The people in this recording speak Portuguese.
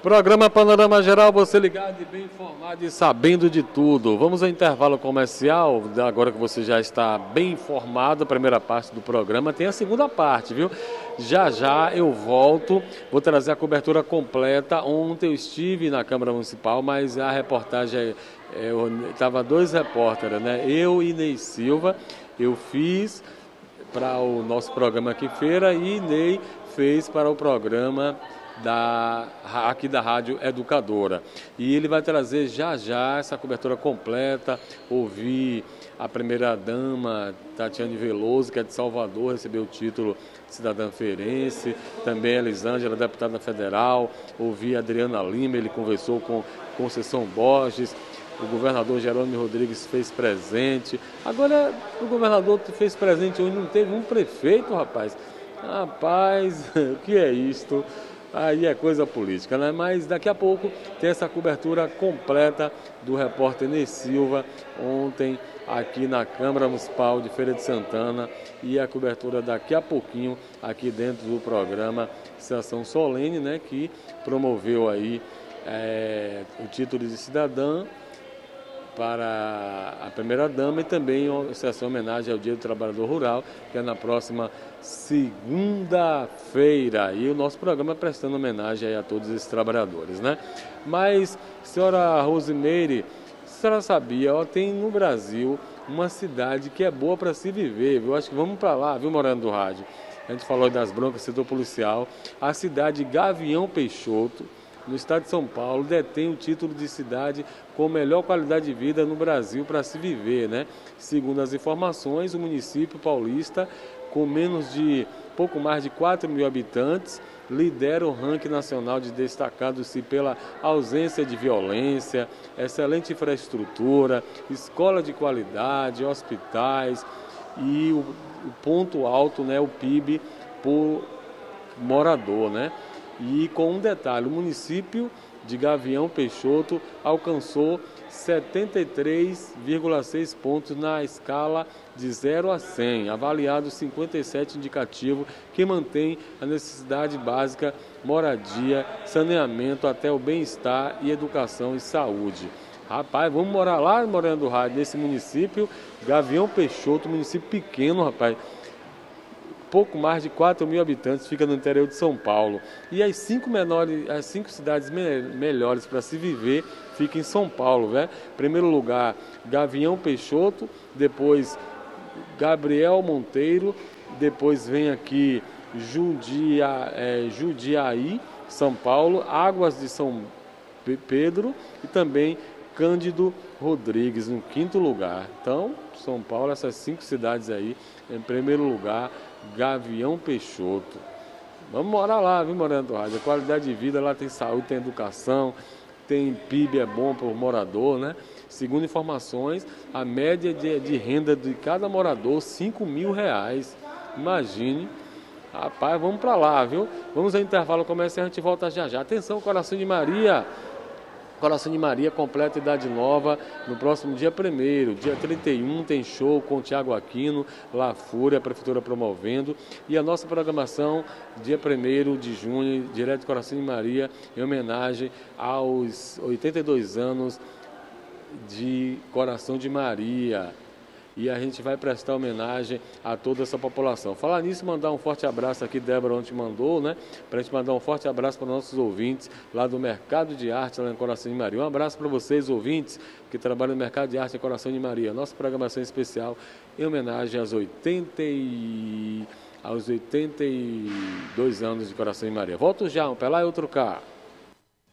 Programa Panorama Geral, você ligado e bem informado e sabendo de tudo. Vamos ao intervalo comercial, agora que você já está bem informado, a primeira parte do programa tem a segunda parte, viu? Já já eu volto, vou trazer a cobertura completa. Ontem eu estive na Câmara Municipal, mas a reportagem, estava dois repórteres, né? Eu e Ney Silva, eu fiz para o nosso programa aqui Feira e Ney fez para o programa aqui da Rádio Educadora. E ele vai trazer já já essa cobertura completa, ouvir a primeira-dama Tatiane Veloso, que é de Salvador, recebeu o título de cidadã feirense, também a Elisângela, deputada federal, ouvir a Adriana Lima, ele conversou com Conceição Borges, o governador Jerônimo Rodrigues fez presente. Agora, o governador fez presente hoje, não teve um prefeito, rapaz. Rapaz, o que é isto? Aí é coisa política, né? Mas daqui a pouco tem essa cobertura completa do repórter Ney Silva, ontem aqui na Câmara Municipal de Feira de Santana, e a cobertura daqui a pouquinho aqui dentro do programa Sessão Solene, né? Que promoveu aí o título de cidadã para a primeira-dama e também essa homenagem ao Dia do Trabalhador Rural, que é na próxima segunda-feira. E o nosso programa prestando homenagem aí a todos esses trabalhadores, né? Mas, senhora Rosimeire, a senhora sabia, tem no Brasil uma cidade que é boa para se viver, viu? Acho que vamos para lá, viu, Morando do Rádio? A gente falou das broncas, setor policial. A cidade Gavião Peixoto, no estado de São Paulo, detém o título de cidade com melhor qualidade de vida no Brasil para se viver, né? Segundo as informações, o município paulista, com pouco mais de 4 mil habitantes, lidera o ranking nacional de destacados-se pela ausência de violência, excelente infraestrutura, escola de qualidade, hospitais e o ponto alto, né, o PIB por morador, né? E com um detalhe, o município de Gavião Peixoto alcançou 73,6 pontos na escala de 0 a 100, avaliado 57 indicativo que mantém a necessidade básica, moradia, saneamento até o bem-estar e educação e saúde. Rapaz, vamos morar lá, Morando do Rádio, nesse município, Gavião Peixoto, município pequeno, rapaz. Pouco mais de 4 mil habitantes, fica no interior de São Paulo. E as cinco cidades melhores para se viver ficam em São Paulo, né? Primeiro lugar, Gavião Peixoto, depois Gabriel Monteiro, depois vem aqui Jundiaí, São Paulo, Águas de São Pedro e também Cândido Rodrigues, no quinto lugar. Então, São Paulo, essas 5 cidades aí, em primeiro lugar, Gavião Peixoto. Vamos morar lá, viu, Morando do Rádio? A qualidade de vida lá tem saúde, tem educação, tem PIB, é bom para o morador, né? Segundo informações, a média de renda de cada morador, R$5.000. Imagine. Rapaz, vamos para lá, viu? Vamos ao intervalo comercial, a gente volta já já. Atenção, Coração de Maria. Coração de Maria completa idade nova no próximo dia 1º. Dia 31 tem show com o Thiago Aquino, La Fúria, a Prefeitura promovendo. E a nossa programação, dia 1º de junho, direto do Coração de Maria, em homenagem aos 82 anos de Coração de Maria. E a gente vai prestar homenagem a toda essa população. Falar nisso, mandar um forte abraço aqui, Débora ontem mandou, né? Para a gente mandar um forte abraço para os nossos ouvintes lá do Mercado de Arte, lá em Coração de Maria. Um abraço para vocês, ouvintes, que trabalham no Mercado de Arte em Coração de Maria. Nossa programação especial em homenagem aos 82 anos de Coração de Maria. Volto já, um pra lá e outro cá.